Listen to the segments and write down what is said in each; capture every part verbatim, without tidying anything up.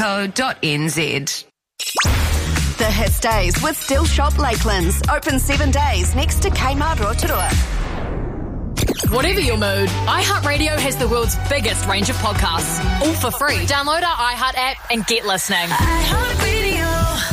co dot n z. The Hit Days with Still Shop Lakelands. Open seven days next to Kmart Rotorua. Whatever your mood, iHeartRadio has the world's biggest range of podcasts, all for free. Download our iHeart app and get listening. iHeartRadio.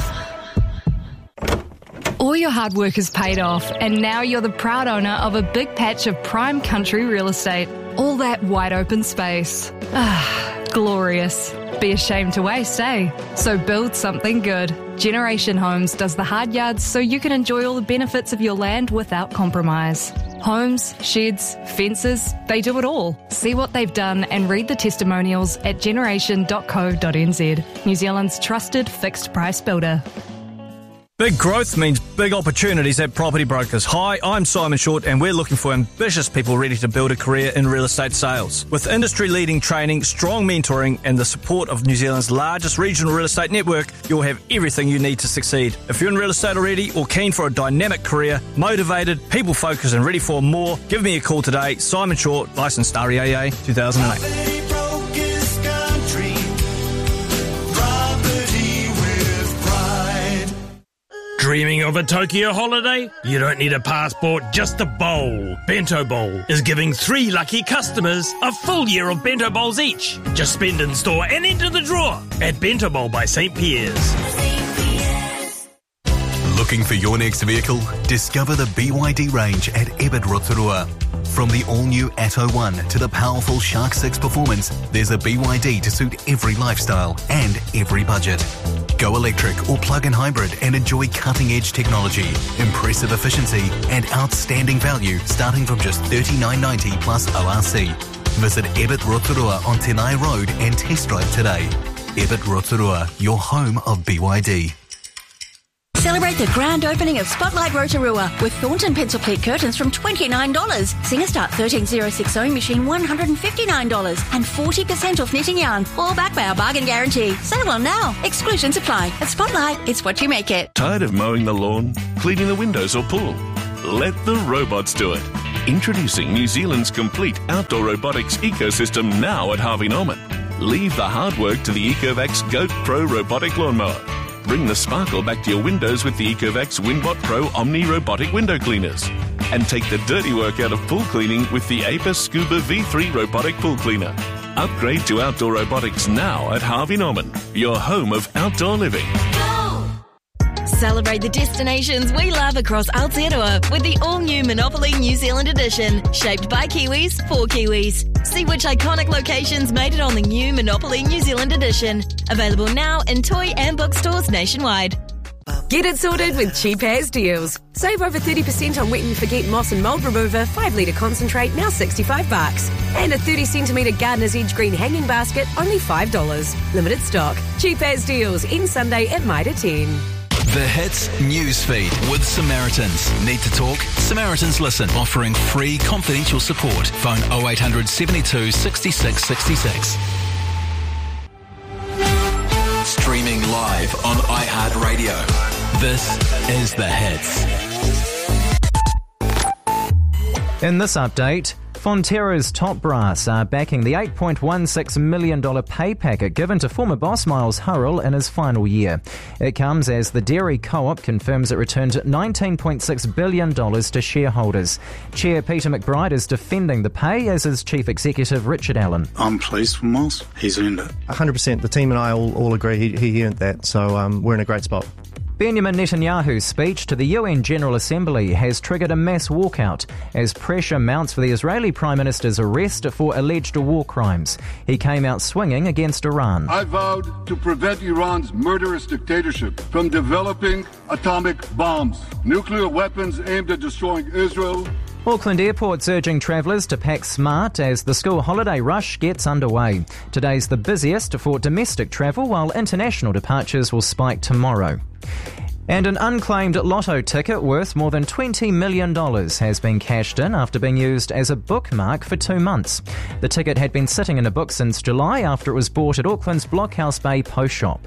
All your hard work has paid off, and now you're the proud owner of a big patch of prime country real estate. All that wide open space. Ah, glorious. Be ashamed to waste, eh? So build something good. Generation Homes does the hard yards so you can enjoy all the benefits of your land without compromise. Homes, sheds, fences, they do it all. See what they've done and read the testimonials at generation dot co dot n z. New Zealand's trusted fixed price builder. Big growth means big opportunities at Property Brokers. Hi, I'm Simon Short and we're looking for ambitious people ready to build a career in real estate sales. With industry-leading training, strong mentoring and the support of New Zealand's largest regional real estate network, you'll have everything you need to succeed. If you're in real estate already or keen for a dynamic career, motivated, people-focused and ready for more, give me a call today. Simon Short, licensed R E A A two thousand eight. Dreaming of a Tokyo holiday? You don't need a passport, just a bowl. Bento Bowl is giving three lucky customers a full year of Bento Bowls each. Just spend in store and enter the draw at Bento Bowl by Saint Pierre's. Looking for your next vehicle? Discover the B Y D range at Ebert Rotorua. From the all-new Atto one to the powerful Shark six performance, there's a B Y D to suit every lifestyle and every budget. Go electric or plug-in hybrid and enjoy cutting-edge technology, impressive efficiency and outstanding value starting from just thirty-nine ninety plus O R C. Visit Ebert Rotorua on Tenai Road and test drive today. Ebert Rotorua, your home of B Y D. Celebrate the grand opening of Spotlight Rotorua with Thornton pencil pleat curtains from twenty-nine dollars. Singer Start thirteen thousand sewing machine one hundred fifty-nine dollars and forty percent off knitting yarn, all backed by our bargain guarantee. Say well now. Exclusions apply. At Spotlight, it's what you make it. Tired of mowing the lawn, cleaning the windows or pool? Let the robots do it. Introducing New Zealand's complete outdoor robotics ecosystem now at Harvey Norman. Leave the hard work to the Ecovacs Goat Pro robotic lawnmower. Bring the sparkle back to your windows with the Ecovacs Winbot Pro Omni robotic window cleaners. And take the dirty work out of pool cleaning with the Apis Scuba V three robotic pool cleaner. Upgrade to outdoor robotics now at Harvey Norman, your home of outdoor living. Celebrate the destinations we love across Aotearoa with the all-new Monopoly New Zealand edition, shaped by Kiwis for Kiwis. See which iconic locations made it on the new Monopoly New Zealand edition. Available now in toy and bookstores nationwide. Get it sorted with Cheap As Deals. Save over thirty percent on Wet and Forget Moss and Mould Remover five litre concentrate, now sixty-five bucks. And a thirty centimetre Gardener's Edge green hanging basket, only five dollars. Limited stock. Cheap As Deals, in Sunday at Mitre ten. The Hits Newsfeed with Samaritans. Need to talk? Samaritans Listen, offering free confidential support. Phone oh eight hundred seventy-two sixty-six sixty-six. Streaming live on iHeartRadio. This is The Hits. In this update, Fonterra's top brass are backing the eight point one six million dollars pay packet given to former boss Miles Hurrell in his final year. It comes as the Dairy Co-op confirms it returned nineteen point six billion dollars to shareholders. Chair Peter McBride is defending the pay, as is Chief Executive Richard Allen. I'm pleased for Miles. He's earned it. one hundred percent. The team and I all, all agree he, he earned that, so um, we're in a great spot. Benjamin Netanyahu's speech to the U N General Assembly has triggered a mass walkout as pressure mounts for the Israeli Prime Minister's arrest for alleged war crimes. He came out swinging against Iran. I vowed to prevent Iran's murderous dictatorship from developing atomic bombs, nuclear weapons aimed at destroying Israel. Auckland Airport's urging travellers to pack smart as the school holiday rush gets underway. Today's the busiest for domestic travel, while international departures will spike tomorrow. And an unclaimed lotto ticket worth more than twenty million dollars has been cashed in after being used as a bookmark for two months. The ticket had been sitting in a book since July after it was bought at Auckland's Blockhouse Bay Post Shop.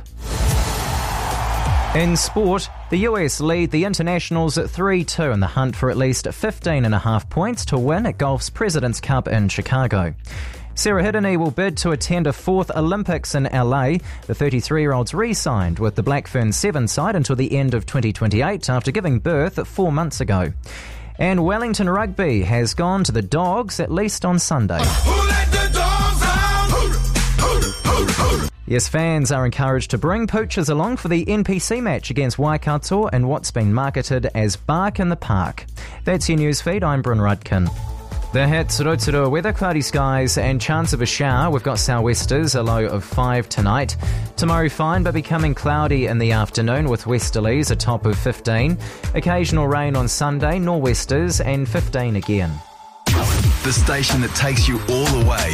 In sport, the U S lead the Internationals at three two in the hunt for at least fifteen and a half points to win at golf's President's Cup in Chicago. Sarah Hiddeny will bid to attend a fourth Olympics in L A. The thirty-three-year-old's re-signed with the Blackfern Seven side until the end of twenty twenty-eight after giving birth four months ago. And Wellington Rugby has gone to the Dogs, at least on Sunday. Who let the dogs out? Hoot, hoot, hoot. Yes, fans are encouraged to bring poochers along for the N P C match against Waikato in what's been marketed as Bark in the Park. That's your news feed. I'm Bryn Rudkin. The hits, Rotorua weather, cloudy skies and chance of a shower. We've got sou'westers, a low of five tonight. Tomorrow fine, but becoming cloudy in the afternoon with westerlies, a top of fifteen. Occasional rain on Sunday, nor'westers and fifteen again. The station that takes you all the way.